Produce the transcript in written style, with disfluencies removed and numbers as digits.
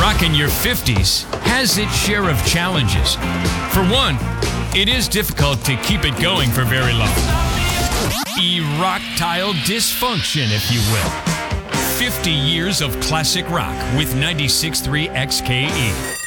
Rock in your 50s has its share of challenges. For one, it is difficult to keep it going for very long. Erectile dysfunction, if you will. 50 years of classic rock with 96.3 XKE.